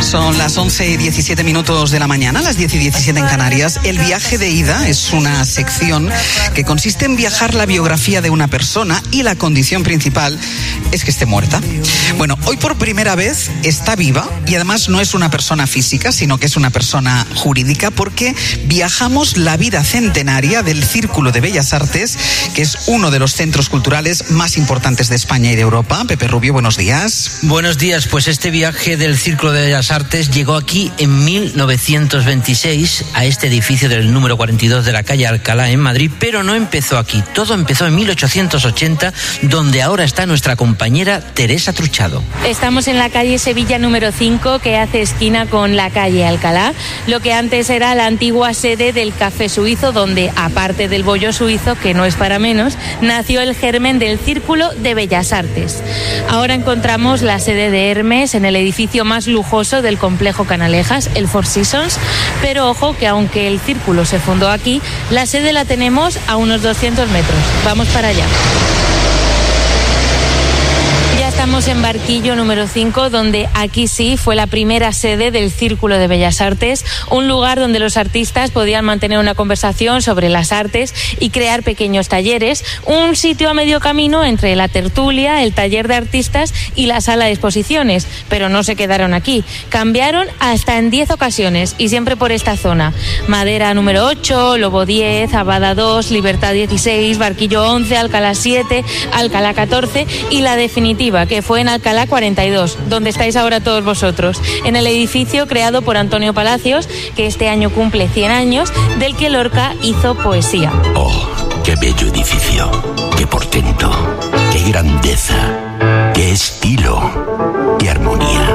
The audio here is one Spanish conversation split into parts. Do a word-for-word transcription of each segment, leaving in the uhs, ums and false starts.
Son las once y diecisiete minutos de la mañana, las diez y diecisiete en Canarias. El viaje de ida es una sección que consiste en viajar la biografía de una persona y la condición principal es que esté muerta. Bueno, hoy por primera vez está viva y además no es una persona física, sino que es una persona jurídica, porque viajamos la vida centenaria del Círculo de Bellas Artes, que es uno de los centros culturales más importantes de España y de Europa. Pepe Rubio, buenos días. Buenos días, pues este viaje del Círculo de Bellas Artes llegó aquí en mil novecientos veintiséis a este edificio del número cuarenta y dos de la calle Alcalá en Madrid, pero no empezó aquí, todo empezó en mil ochocientos ochenta, donde ahora está nuestra compañera Teresa Truchado. Estamos en la calle Sevilla número cinco, que hace esquina con la calle Alcalá, lo que antes era la antigua sede del Café Suizo, donde, aparte del bollo suizo, que no es para menos, nació el germen del Círculo de Bellas Artes. Ahora encontramos la sede de Hermes en el edificio más lujoso del complejo Canalejas, el Four Seasons, pero ojo que aunque el Círculo se fundó aquí, la sede la tenemos a unos doscientos metros. Vamos para allá. Estamos en Barquillo número cinco, donde aquí sí fue la primera sede del Círculo de Bellas Artes, un lugar donde los artistas podían mantener una conversación sobre las artes y crear pequeños talleres, un sitio a medio camino entre la tertulia, el taller de artistas y la sala de exposiciones, pero no se quedaron aquí, cambiaron hasta en diez ocasiones y siempre por esta zona: Madera número ocho, Lobo diez, Abada dos, Libertad dieciséis, Barquillo once, Alcalá siete, Alcalá catorce y la definitiva, que fue en Alcalá cuarenta y dos, donde estáis ahora todos vosotros, en el edificio creado por Antonio Palacios, que este año cumple cien años, del que Lorca hizo poesía. ¡Oh, qué bello edificio! ¡Qué portento! ¡Qué grandeza! ¡Qué estilo! ¡Qué armonía!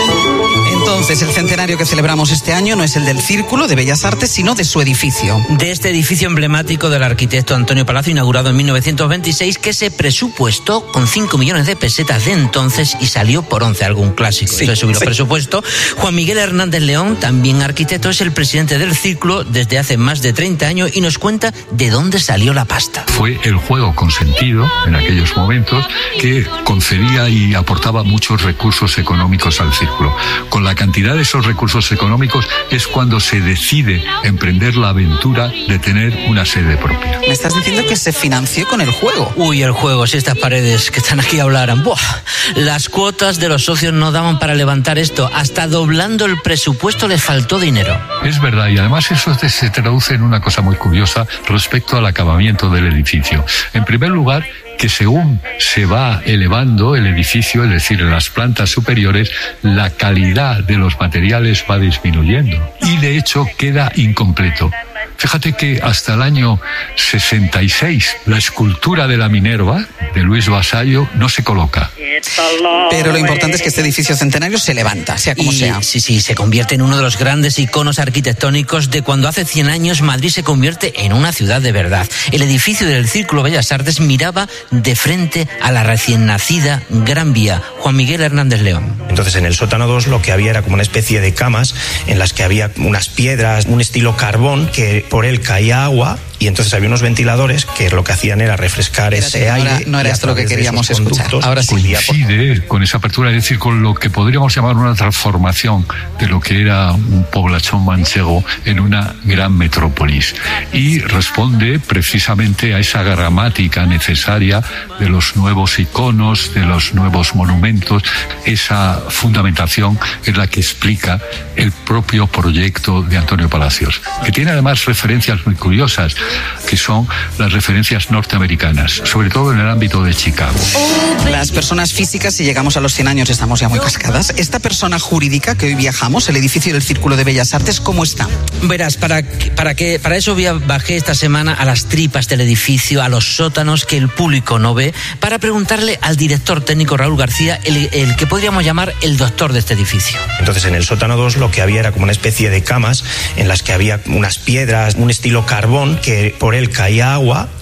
Entonces, el centenario que celebramos este año no es el del Círculo de Bellas Artes, sino de su edificio. De este edificio emblemático del arquitecto Antonio Palacio, inaugurado en mil novecientos veintiséis, que se presupuestó con cinco millones de pesetas de entonces y salió por once, algún clásico. Sí, Entonces subió sí. el presupuesto. Juan Miguel Hernández León, también arquitecto, es el presidente del Círculo desde hace más de treinta años y nos cuenta de dónde salió la pasta. Fue el juego consentido en aquellos momentos que concedía y aportaba muchos recursos económicos al Círculo. Con la cantidad de esos recursos económicos es cuando se decide emprender la aventura de tener una sede propia. Me estás diciendo que se financió con el juego. Uy, el juego, si estas paredes que están aquí hablaran. ¡Buah! Las cuotas de los socios no daban para levantar esto. Hasta doblando el presupuesto les faltó dinero. Es verdad, y además eso se traduce en una cosa muy curiosa respecto al acabamiento del edificio. En primer lugar, que según se va elevando el edificio, es decir, en las plantas superiores, la calidad de los materiales va disminuyendo y de hecho queda incompleto. Fíjate que hasta el año sesenta y seis la escultura de la Minerva de Luis Vasallo no se coloca. Pero lo importante es que este edificio centenario se levanta, sea como y, sea. Sí, sí, se convierte en uno de los grandes iconos arquitectónicos de cuando hace cien años Madrid se convierte en una ciudad de verdad. El edificio del Círculo Bellas Artes miraba de frente a la recién nacida Gran Vía. Juan Miguel Hernández León. Entonces, en el sótano dos lo que había era como una especie de camas en las que había unas piedras, un estilo carbón, que por él caía agua. Y entonces había unos ventiladores que lo que hacían era refrescar Espérate, ese no aire. era, no era esto lo que queríamos escuchar. Ahora sí. Coincide con esa apertura, es decir, con lo que podríamos llamar una transformación de lo que era un poblachón manchego en una gran metrópolis. Y responde precisamente a esa gramática necesaria de los nuevos iconos, de los nuevos monumentos. Esa fundamentación es la que explica el propio proyecto de Antonio Palacios, que tiene además referencias muy curiosas, que son las referencias norteamericanas, sobre todo en el ámbito de Chicago. Las personas físicas, si llegamos a los cien años, estamos ya muy cascadas. Esta persona jurídica que hoy viajamos, el edificio del Círculo de Bellas Artes, ¿cómo está? Verás, para, para, que, para eso bajé esta semana a las tripas del edificio, a los sótanos que el público no ve, para preguntarle al director técnico Raúl García, el, el que podríamos llamar el doctor de este edificio. Entonces, en el sótano dos lo que había era como una especie de camas en las que había unas piedras, un estilo carbón, que por él caía agua.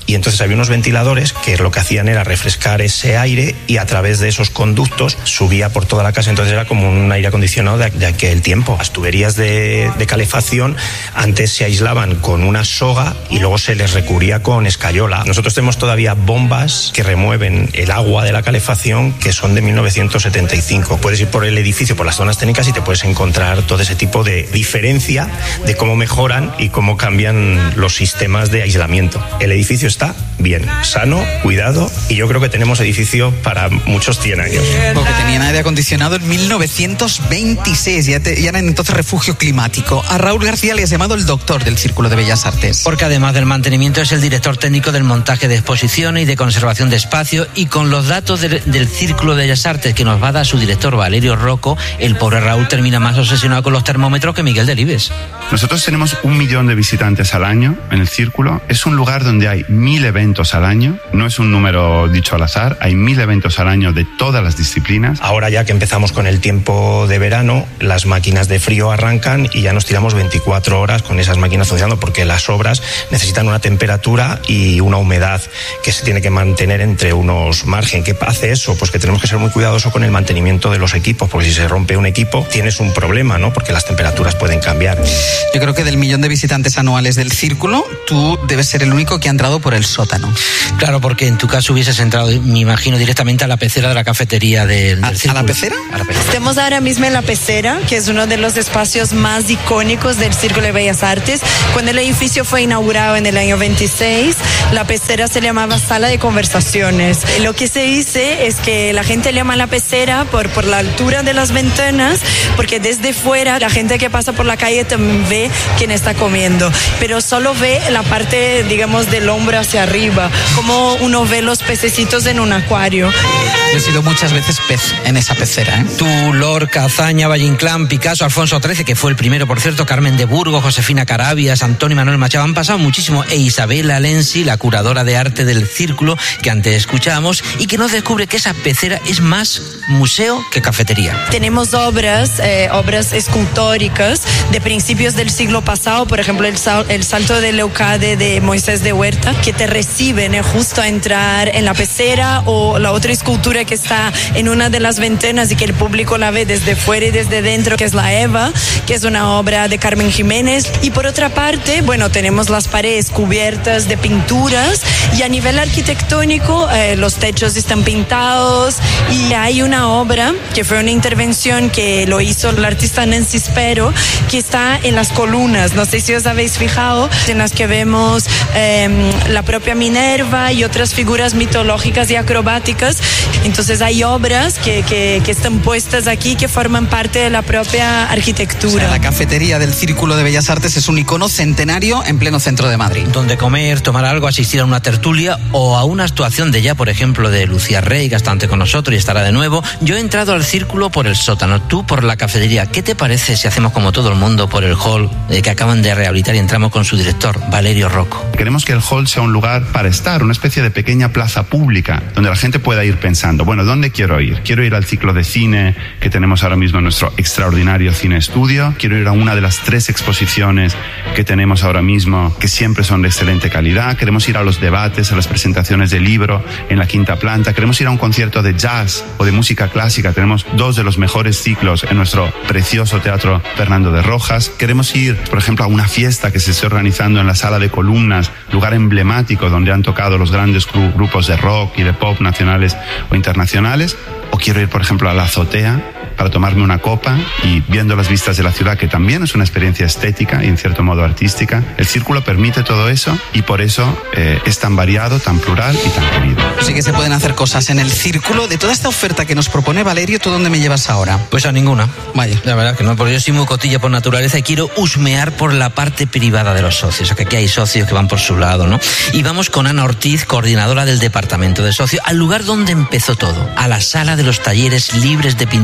y entonces había unos ventiladores que lo que hacían era refrescar ese aire y a través de esos conductos subía por toda la casa, entonces era como un aire acondicionado de, de aquel tiempo. Las tuberías de, de calefacción antes se aislaban con una soga y luego se les recubría con escayola. Nosotros tenemos todavía bombas que remueven el agua de la calefacción que son de mil novecientos setenta y cinco. Puedes ir por el edificio, por las zonas técnicas y te puedes encontrar todo ese tipo de diferencia de cómo mejoran y cómo cambian los sistemas de aislamiento. El edificio está bien, sano, cuidado, y yo creo que tenemos edificio para muchos cien años. Porque tenían aire acondicionado en mil novecientos veintiséis, ya, te, ya eran entonces refugio climático. A Raúl García le has llamado el doctor del Círculo de Bellas Artes. Porque además del mantenimiento es el director técnico del montaje de exposiciones y de conservación de espacio, y con los datos del, del Círculo de Bellas Artes que nos va a dar su director Valerio Rocco, el pobre Raúl termina más obsesionado con los termómetros que Miguel Delibes. Nosotros tenemos un millón de visitantes al año en el Círculo. Es un lugar donde hay mil eventos al año. No es un número dicho al azar. Hay mil eventos al año de todas las disciplinas. Ahora ya que empezamos con el tiempo de verano, las máquinas de frío arrancan y ya nos tiramos veinticuatro horas con esas máquinas funcionando, porque las obras necesitan una temperatura y una humedad que se tiene que mantener entre unos margen. ¿Qué hace eso? Pues que tenemos que ser muy cuidadosos con el mantenimiento de los equipos, porque si se rompe un equipo tienes un problema, ¿no? Porque las temperaturas pueden cambiar. Yo creo que del millón de visitantes anuales del Círculo, tú debes ser el único que ha entrado por el sótano. Claro, porque en tu caso hubieses entrado, me imagino, directamente a la pecera de la cafetería del, del ¿A, Círculo. ¿A la pecera? A la pecera. Estamos ahora mismo en la pecera, que es uno de los espacios más icónicos del Círculo de Bellas Artes. Cuando el edificio fue inaugurado en el año veintiséis, la pecera se llamaba Sala de Conversaciones. Lo que se dice es que la gente le llama la pecera por, por la altura de las ventanas, porque desde fuera la gente que pasa por la calle también ve quién está comiendo, pero solo ve la parte, digamos, del hombro hacia arriba, como uno ve los pececitos en un acuario. Yo he sido muchas veces pez en esa pecera, ¿eh? Tú, Lorca, Azaña, Valle Inclán, Picasso, Alfonso trece, que fue el primero, por cierto, Carmen de Burgos, Josefina Carabias, Antonio y Manuel Machado, han pasado muchísimo, e Isabela Lenzi, la curadora de arte del Círculo, que antes escuchábamos, y que nos descubre que esa pecera es más museo que cafetería. Tenemos obras, eh, obras escultóricas de principios del siglo pasado, por ejemplo, el, sal, el Salto de Leucade de Moisés de Huerta, que te reciben eh, justo a entrar en la pecera, o la otra escultura que está en una de las ventanas y que el público la ve desde fuera y desde dentro, que es la Eva, que es una obra de Carmen Jiménez. Y por otra parte, bueno, tenemos las paredes cubiertas de pinturas, y a nivel arquitectónico eh, los techos están pintados, y hay una obra que fue una intervención que lo hizo el artista Nancy Spero, que está en las columnas, no sé si os habéis fijado, en las que vemos eh, la propia Minerva y otras figuras mitológicas y acrobáticas. Entonces hay obras que, que, que están puestas aquí, que forman parte de la propia arquitectura. O sea, la cafetería del Círculo de Bellas Artes es un icono centenario en pleno centro de Madrid. Donde comer, tomar algo, asistir a una tertulia o a una actuación de ya, por ejemplo, de Lucía Rey, que está ante con nosotros y estará de nuevo. Yo he entrado al Círculo por el sótano, tú por la cafetería. ¿Qué te parece si hacemos como todo el mundo por el hall eh, que acaban de rehabilitar y entramos con su director, Valerio Rocco? Queremos que el hall sea un lugar para estar, una especie de pequeña plaza pública, donde la gente pueda ir pensando, bueno, ¿dónde quiero ir? Quiero ir al ciclo de cine que tenemos ahora mismo en nuestro extraordinario cine estudio, quiero ir a una de las tres exposiciones que tenemos ahora mismo, que siempre son de excelente calidad, queremos ir a los debates, a las presentaciones de libro en la quinta planta, queremos ir a un concierto de jazz o de música clásica, tenemos dos de los mejores ciclos en nuestro precioso Teatro Fernando de Rojas, queremos ir, por ejemplo, a una fiesta que se está organizando en la Sala de Columnas, lugar emblemático donde han tocado los grandes grupos de rock y de pop nacionales o internacionales, o quiero ir, por ejemplo, a la azotea para tomarme una copa y viendo las vistas de la ciudad, que también es una experiencia estética y en cierto modo artística. El Círculo permite todo eso y por eso eh, es tan variado, tan plural y tan querido. Sí que se pueden hacer cosas en el Círculo. De toda esta oferta que nos propone Valerio, ¿tú dónde me llevas ahora? Pues a ninguna. Vaya. La verdad que no, porque yo soy muy cotilla por naturaleza y quiero husmear por la parte privada de los socios. O sea, que aquí hay socios que van por su lado, ¿no? Y vamos con Ana Ortiz, coordinadora del Departamento de Socios, al lugar donde empezó todo, a la Sala de los Talleres Libres de Pintura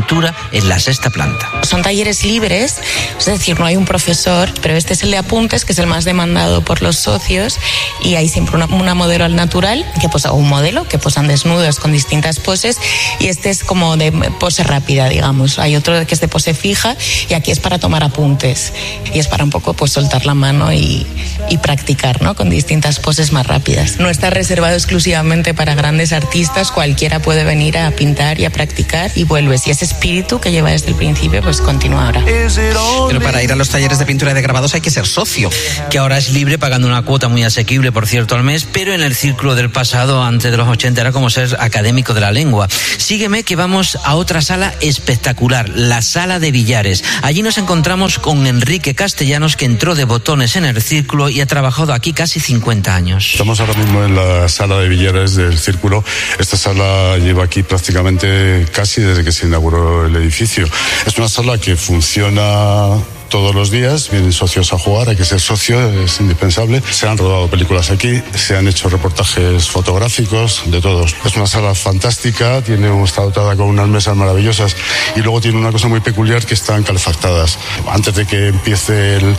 en la sexta planta. Son talleres libres, es decir, no hay un profesor, pero este es el de apuntes, que es el más demandado por los socios, y hay siempre una, una modelo al natural, que posa, o un modelo, que posan desnudos con distintas poses, y este es como de pose rápida, digamos. Hay otro que es de pose fija, y aquí es para tomar apuntes, y es para un poco pues soltar la mano y, y practicar, ¿no?, con distintas poses más rápidas. No está reservado exclusivamente para grandes artistas, cualquiera puede venir a pintar y a practicar y vuelves, y ese espíritu que lleva desde el principio pues continúa ahora. Pero para ir a los talleres de pintura y de grabados hay que ser socio, que ahora es libre, pagando una cuota muy asequible, por cierto, al mes, pero en el círculo del pasado, antes de los ochenta, era como ser académico de la lengua. Sígueme que vamos a otra sala espectacular, la Sala de Billares. Allí nos encontramos con Enrique Castellanos, que entró de botones en el círculo y ha trabajado aquí casi cincuenta años. Estamos ahora mismo en la Sala de Billares del círculo. Esta sala lleva aquí prácticamente casi desde que se inauguró el edificio. Es una sala que funciona todos los días, vienen socios a jugar, hay que ser socio, es indispensable. Se han rodado películas aquí, se han hecho reportajes fotográficos, de todos. Es una sala fantástica, tiene, está dotada con unas mesas maravillosas, y luego tiene una cosa muy peculiar, que están calefactadas. Antes de que empiece el...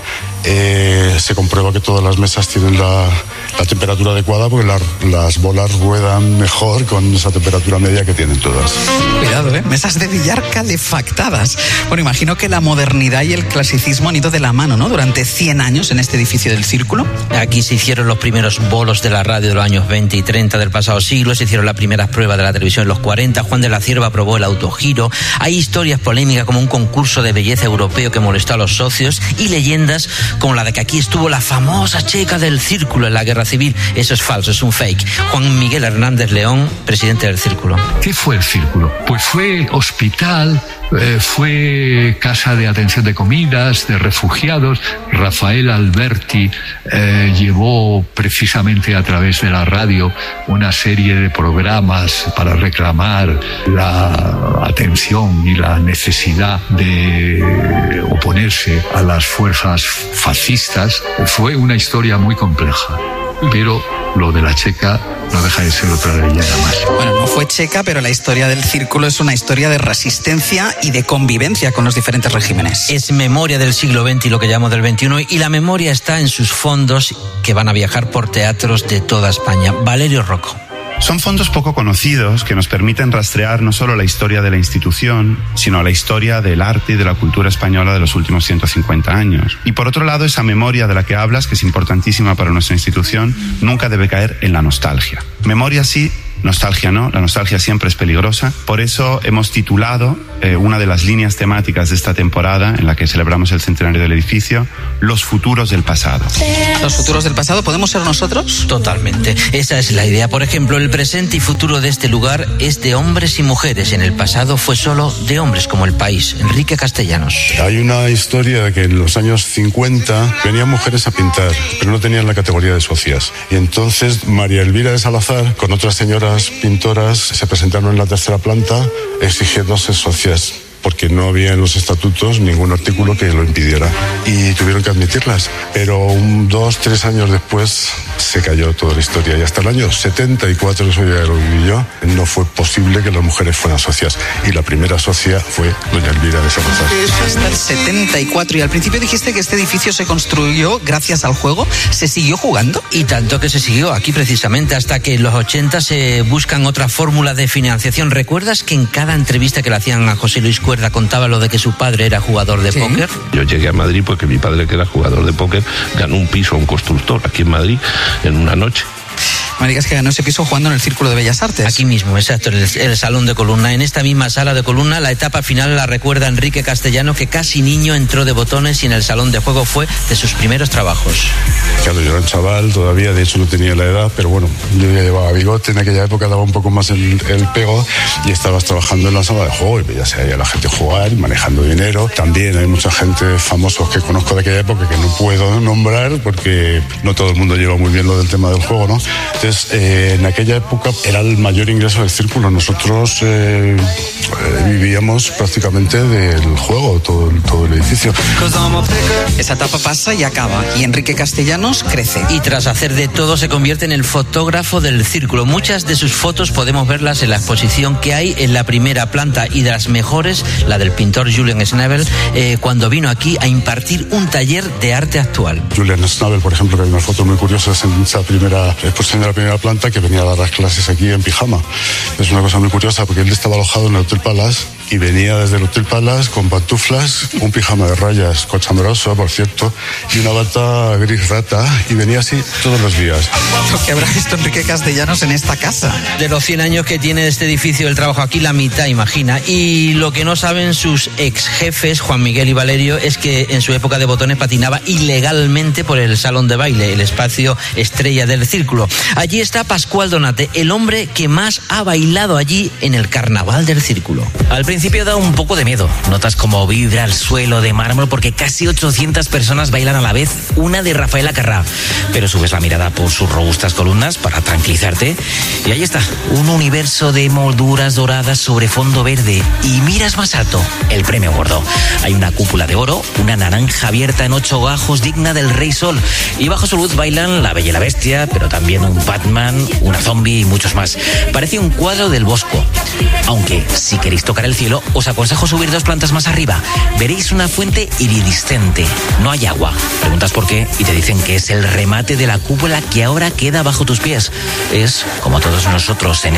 Eh, se comprueba que todas las mesas tienen la, la temperatura adecuada, porque la, las bolas ruedan mejor con esa temperatura media que tienen todas. Cuidado, ¿eh? Mesas de billar calefactadas. Bueno, imagino que la modernidad y el clasicismo han ido de la mano, ¿no?, durante cien años en este edificio del Círculo. Aquí se hicieron los primeros bolos de la radio de los años veinte y treinta del pasado siglo, se hicieron las primeras pruebas de la televisión en los cuarenta, Juan de la Cierva probó el autogiro, hay historias polémicas como un concurso de belleza europeo que molestó a los socios, y leyendas como la de que aquí estuvo la famosa checa del Círculo en la Guerra Civil. Eso es falso, es un fake. Juan Miguel Hernández León, presidente del Círculo. ¿Qué fue el Círculo? Pues fue hospital, eh, fue casa de atención de comidas, de refugiados. Rafael Alberti eh, llevó precisamente a través de la radio una serie de programas para reclamar la atención y la necesidad de oponerse a las fuerzas fascistas. Fue una historia muy compleja, pero lo de la checa no deja de ser otra leyenda más. Bueno, no fue checa, pero la historia del Círculo es una historia de resistencia y de convivencia con los diferentes regímenes. Es memoria del siglo veinte y lo que llamamos del veintiuno, y la memoria está en sus fondos, que van a viajar por teatros de toda España. Valerio Rocco. Son fondos poco conocidos que nos permiten rastrear no solo la historia de la institución, sino la historia del arte y de la cultura española de los últimos ciento cincuenta años. Y por otro lado, esa memoria de la que hablas, que es importantísima para nuestra institución, nunca debe caer en la nostalgia. Memoria sí, nostalgia no, la nostalgia siempre es peligrosa. Por eso hemos titulado eh, una de las líneas temáticas de esta temporada, en la que celebramos el centenario del edificio, Los futuros del pasado. ¿Los futuros del pasado podemos ser nosotros? Totalmente, esa es la idea. Por ejemplo, el presente y futuro de este lugar es de hombres y mujeres. En el pasado fue solo de hombres, como el país. Enrique Castellanos. Hay una historia de que en los años cincuenta venían mujeres a pintar, pero no tenían la categoría de socias. Y entonces María Elvira de Salazar, con otras señoras pintoras, se presentaron en la tercera planta exigiendo ser socias, porque no había en los estatutos ningún artículo que lo impidiera, y tuvieron que admitirlas. Pero un, dos, tres años después se cayó toda la historia, y hasta el año setenta y cuatro, eso ya lo viví yo, no fue posible que las mujeres fueran socias, y la primera socia fue doña Elvira de Salazar. Hasta el setenta y cuatro, y al principio dijiste que este edificio se construyó gracias al juego. ¿Se siguió jugando? Y tanto que se siguió aquí precisamente, hasta que en los ochenta se buscan otras fórmulas de financiación. ¿Recuerdas que en cada entrevista que le hacían a José Luis Cuerda contaba lo de que su padre era jugador de ¿Sí? póker? Yo llegué a Madrid porque mi padre, que era jugador de póker, ganó un piso a un constructor aquí en Madrid en una noche. Me digas que ganó ese piso jugando en el Círculo de Bellas Artes. Aquí mismo, exacto, en el, el Salón de Columna. En esta misma sala de Columna, la etapa final la recuerda Enrique Castellano, que casi niño entró de botones y en el salón de juego fue de sus primeros trabajos. Claro, yo era un chaval todavía, de hecho no tenía la edad, pero bueno, yo ya llevaba bigote, en aquella época daba un poco más el, el pego, y estabas trabajando en la sala de juego y veías ahí a la gente jugar, manejando dinero. También hay mucha gente famosos que conozco de aquella época que no puedo nombrar porque no todo el mundo lleva muy bien lo del tema del juego, ¿no? Entonces Entonces, eh, en aquella época era el mayor ingreso del círculo. Nosotros eh, eh, vivíamos prácticamente del juego, todo, todo el edificio. Esa etapa pasa y acaba, y Enrique Castellanos crece. Y tras hacer de todo se convierte en el fotógrafo del círculo. Muchas de sus fotos podemos verlas en la exposición que hay en la primera planta, y de las mejores, la del pintor Julian Schnabel, eh, cuando vino aquí a impartir un taller de arte actual. Julian Schnabel, por ejemplo, que hay unas fotos muy curiosas en esa primera exposición de la primera planta, que venía a dar las clases aquí en pijama. Es una cosa muy curiosa porque él estaba alojado en el Hotel Palace y venía desde el Hotel Palace con pantuflas, un pijama de rayas cochambroso, por cierto, y una bata gris rata, y venía así todos los días. Lo que habrá visto Enrique Castellanos en esta casa. De los cien años que tiene este edificio, el trabajo aquí, la mitad, imagina. Y lo que no saben sus ex jefes, Juan Miguel y Valerio, es que en su época de botones patinaba ilegalmente por el salón de baile, el espacio estrella del círculo. Allí está Pascual Donate, el hombre que más ha bailado allí en el carnaval del círculo. Al principio da un poco de miedo. Notas como vibra el suelo de mármol porque casi ochocientas personas bailan a la vez, una de Rafaela Carrà. Pero subes la mirada por sus robustas columnas para tranquilizarte y ahí está, un universo de molduras doradas sobre fondo verde. Y miras más alto, el premio gordo. Hay una cúpula de oro, una naranja abierta en ocho gajos digna del Rey Sol. Y bajo su luz bailan la Bella y la Bestia, pero también un Batman, una zombie y muchos más. Parece un cuadro del Bosco. Aunque, si queréis tocar el cielo, os aconsejo subir dos plantas más arriba. Veréis una fuente iridiscente. No hay agua. Preguntas por qué y te dicen que es el remate de la cúpula que ahora queda bajo tus pies. Es, como todos nosotros en